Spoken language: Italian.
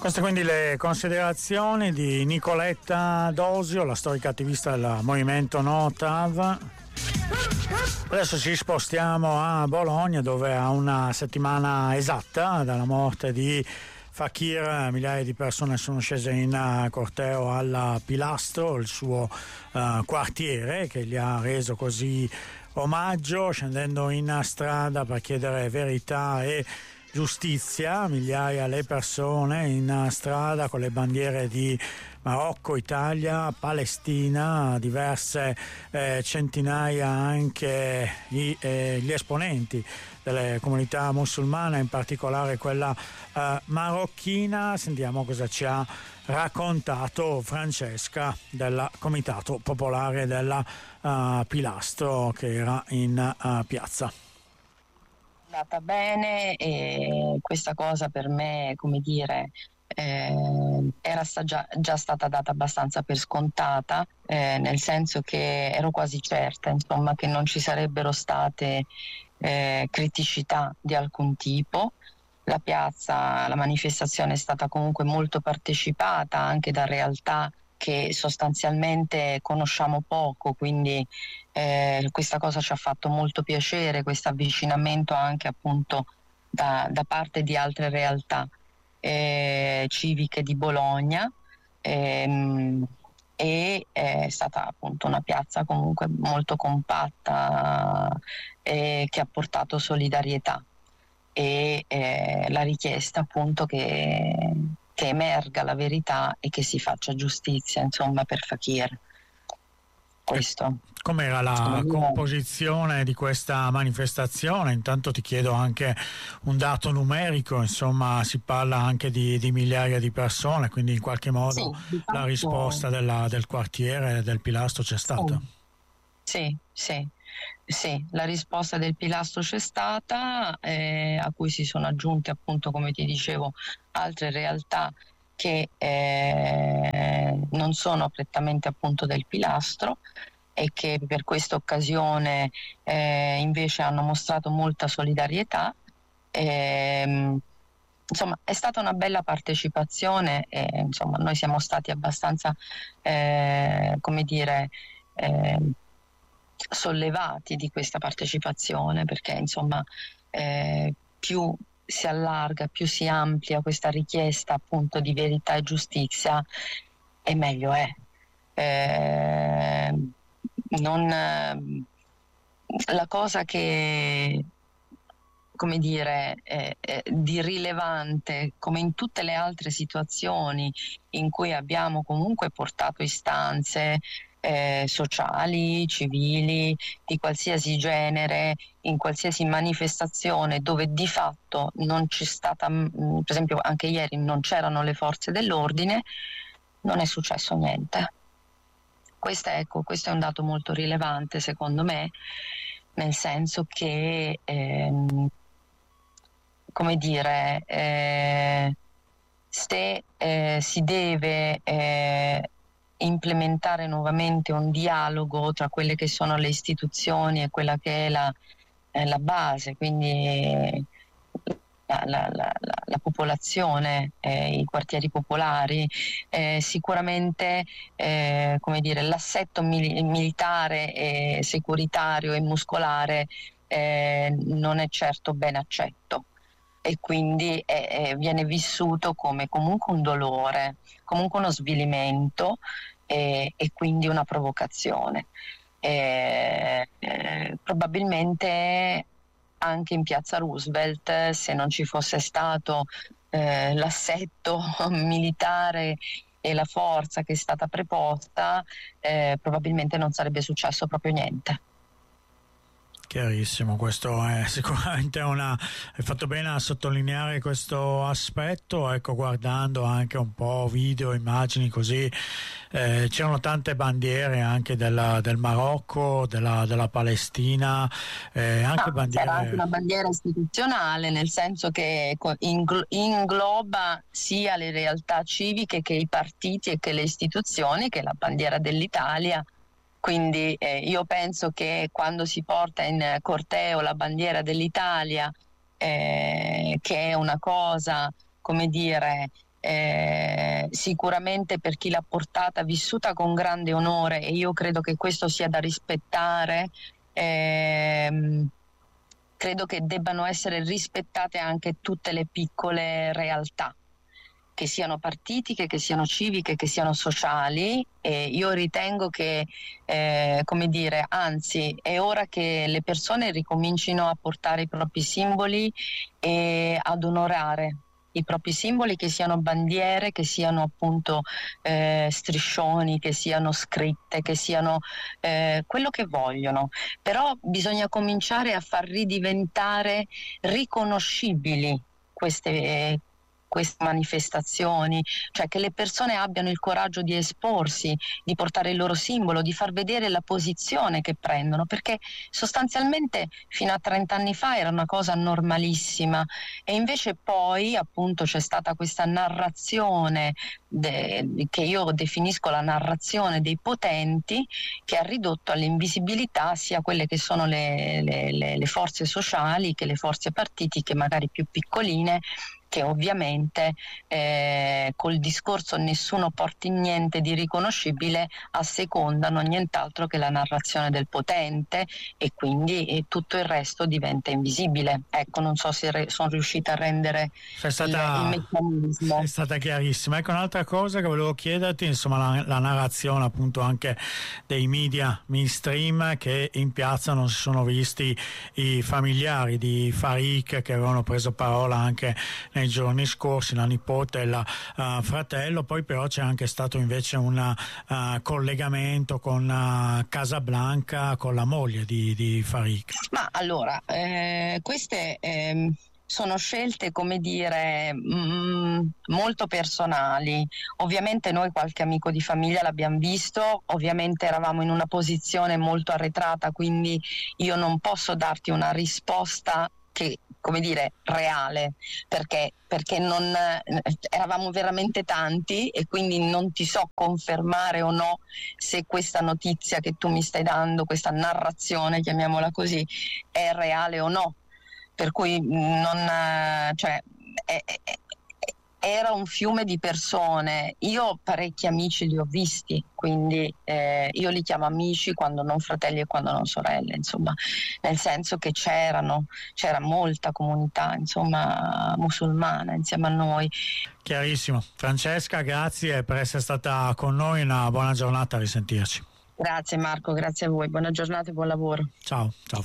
Queste quindi le considerazioni di Nicoletta Dosio, la storica attivista del movimento No TAV. Adesso ci spostiamo a Bologna, dove a una settimana esatta dalla morte di Fakir migliaia di persone sono scese in corteo alla Pilastro, il suo quartiere, che gli ha reso così omaggio, scendendo in strada per chiedere verità e giustizia. Migliaia le persone in strada con le bandiere di Marocco, Italia, Palestina, diverse centinaia anche gli esponenti delle comunità musulmane, in particolare quella marocchina. Sentiamo cosa ci ha raccontato Francesca del Comitato Popolare della Pilastro, che era in piazza. È andata bene e questa cosa per me, come dire, era già stata data abbastanza per scontata, nel senso che ero quasi certa, insomma, che non ci sarebbero state criticità di alcun tipo. La piazza, la manifestazione è stata comunque molto partecipata anche da realtà che sostanzialmente conosciamo poco, quindi questa cosa ci ha fatto molto piacere, questo avvicinamento anche appunto da parte di altre realtà civiche di Bologna, e è stata appunto una piazza comunque molto compatta che ha portato solidarietà e la richiesta appunto che emerga la verità e che si faccia giustizia, insomma, per Fakir. Questo. Com'era la composizione di questa manifestazione? Intanto ti chiedo anche un dato numerico, insomma si parla anche di migliaia di persone, quindi in qualche modo sì, la risposta del quartiere del Pilastro c'è stata? Sì, la risposta del Pilastro c'è stata, a cui si sono aggiunte appunto, come ti dicevo, altre realtà che non sono prettamente appunto del Pilastro e che per questa occasione invece hanno mostrato molta solidarietà. Insomma, è stata una bella partecipazione e insomma noi siamo stati abbastanza come dire sollevati di questa partecipazione, perché insomma più si allarga, più si amplia questa richiesta appunto di verità e giustizia e meglio è. La cosa che, come dire, di rilevante, come in tutte le altre situazioni in cui abbiamo comunque portato istanze sociali, civili, di qualsiasi genere, in qualsiasi manifestazione dove di fatto non c'è stata, per esempio anche ieri non c'erano le forze dell'ordine, non è successo niente. Questo è un dato molto rilevante secondo me, nel senso che come dire, se si deve implementare nuovamente un dialogo tra quelle che sono le istituzioni e quella che è la base, quindi la popolazione, i quartieri popolari, sicuramente come dire, l'assetto militare, securitario e muscolare non è certo ben accetto e quindi viene vissuto come comunque un dolore, comunque uno svilimento e quindi una provocazione. Probabilmente anche in piazza Roosevelt, se non ci fosse stato l'assetto militare e la forza che è stata preposta, probabilmente non sarebbe successo proprio niente. Chiarissimo, questo è sicuramente hai fatto bene a sottolineare questo aspetto. Ecco, guardando anche un po' video, immagini così, c'erano tante bandiere anche del Marocco, della Palestina, anche bandiere. C'era anche una bandiera istituzionale, nel senso che ingloba sia le realtà civiche che i partiti e che le istituzioni, che la bandiera dell'Italia. Quindi io penso che quando si porta in corteo la bandiera dell'Italia, che è una cosa, come dire, sicuramente per chi l'ha portata, vissuta con grande onore, e io credo che questo sia da rispettare. Credo che debbano essere rispettate anche tutte le piccole realtà, che siano partitiche, che siano civiche, che siano sociali, e io ritengo che, come dire, anzi, è ora che le persone ricomincino a portare i propri simboli e ad onorare i propri simboli, che siano bandiere, che siano appunto striscioni, che siano scritte, che siano quello che vogliono. Però bisogna cominciare a far ridiventare riconoscibili queste manifestazioni, cioè che le persone abbiano il coraggio di esporsi, di portare il loro simbolo, di far vedere la posizione che prendono, perché sostanzialmente fino a 30 anni fa era una cosa normalissima, e invece poi appunto c'è stata questa narrazione che io definisco la narrazione dei potenti, che ha ridotto all'invisibilità sia quelle che sono le forze sociali che le forze partitiche magari più piccoline, che ovviamente col discorso nessuno porti niente di riconoscibile assecondano nient'altro che la narrazione del potente, e quindi tutto il resto diventa invisibile. Ecco, non so se sono riuscita a rendere il meccanismo. È stata chiarissima. Ecco, un'altra cosa che volevo chiederti, insomma, la narrazione appunto anche dei media mainstream, che in piazza non si sono visti i familiari di Farik, che avevano preso parola anche nei giorni scorsi, la nipote e il fratello. Poi però c'è anche stato invece un collegamento con Casablanca, con la moglie di Farik. Ma allora, queste sono scelte, come dire, molto personali. Ovviamente noi qualche amico di famiglia l'abbiamo visto, ovviamente eravamo in una posizione molto arretrata, quindi io non posso darti una risposta che, come dire, reale, perché non eravamo veramente tanti, e quindi non ti so confermare o no se questa notizia che tu mi stai dando, questa narrazione, chiamiamola così, è reale o no. Per cui era un fiume di persone. Io parecchi amici li ho visti, quindi io li chiamo amici quando non fratelli e quando non sorelle, insomma, nel senso che c'era molta comunità, insomma, musulmana insieme a noi. Chiarissimo. Francesca, grazie per essere stata con noi, una buona giornata, a risentirci. Grazie Marco, grazie a voi, buona giornata e buon lavoro. Ciao, ciao.